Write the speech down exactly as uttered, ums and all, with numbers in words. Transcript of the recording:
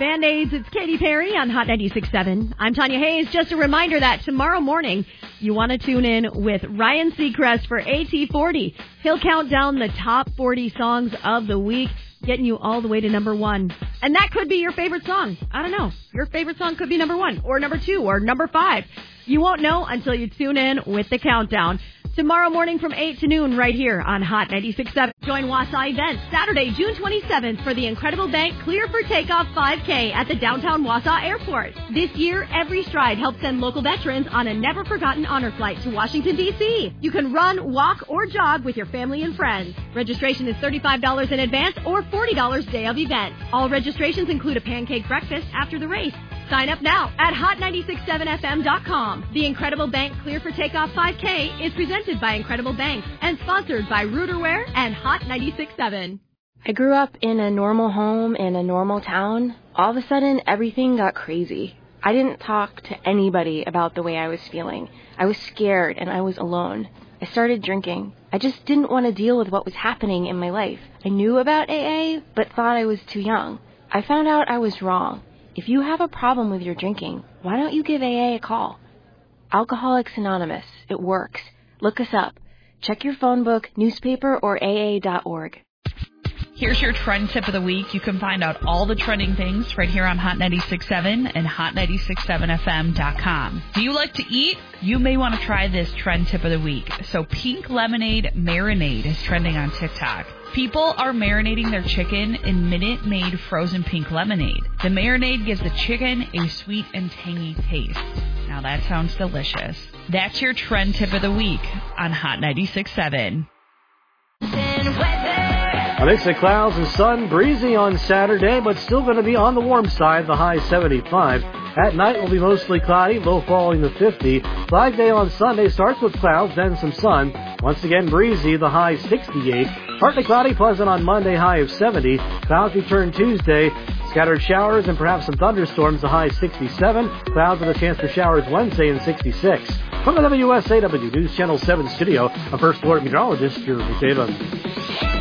Band-Aids, it's Katy Perry on Hot ninety-six point seven. I'm Tanya Hayes. Just a reminder that tomorrow morning you want to tune in with Ryan Seacrest for A T forty. He'll count down the top forty songs of the week, getting you all the way to number one. And that could be your favorite song. I don't know. Your favorite song could be number one or number two or number five. You won't know until you tune in with the countdown. Tomorrow morning from eight to noon right here on Hot ninety-six point seven. Join Wausau events Saturday, June twenty-seventh for the Incredible Bank Clear for Takeoff five K at the downtown Wausau Airport. This year, Every Stride helps send local veterans on a never-forgotten honor flight to Washington, D C You can run, walk, or jog with your family and friends. Registration is thirty-five dollars in advance or forty dollars day of event. All registrations include a pancake breakfast after the race. Sign up now at hot nine six seven f m dot com. The Incredible Bank Clear for Takeoff five K is presented by Incredible Banks and sponsored by Rooterware and Hot ninety-six point seven. I grew up in a normal home in a normal town. All of a sudden, everything got crazy. I didn't talk to anybody about the way I was feeling. I was scared and I was alone. I started drinking. I just didn't want to deal with what was happening in my life. I knew about A A, but thought I was too young. I found out I was wrong. If you have a problem with your drinking, why don't you give A A a call? Alcoholics Anonymous. It works. Look us up. Check your phone book, newspaper, or A A dot org. Here's your trend tip of the week. You can find out all the trending things right here on Hot ninety-six point seven and hot ninety-six point seven f m dot com. Do you like to eat? You may want to try this trend tip of the week. So pink lemonade marinade is trending on TikTok. People are marinating their chicken in Minute Maid frozen pink lemonade. The marinade gives the chicken a sweet and tangy taste. Now that sounds delicious. That's your trend tip of the week on Hot ninety-six point seven. A mix of clouds and sun, breezy on Saturday, but still going to be on the warm side, the high seventy-five. At night will be mostly cloudy, low falling to fifty. Flag Day on Sunday starts with clouds, then some sun. Once again, breezy, the high sixty-eight. Partly cloudy, pleasant on Monday, high of seventy. Clouds return Tuesday. Scattered showers and perhaps some thunderstorms, the high sixty-seven. Clouds with a chance for showers Wednesday in sixty-six. From the W S A W News Channel seven studio, a First Alert meteorologist, Jeremy Davis.